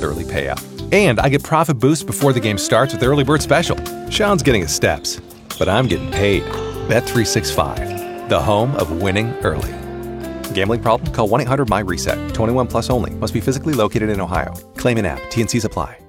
early payout. And I get profit boosts before the game starts with Early Bird Special. Sean's getting his steps, but I'm getting paid. Bet365, the home of winning early. Gambling problem? Call 1-800-MY-RESET. 21 plus only. Must be physically located in Ohio. Claim in app. T&Cs apply.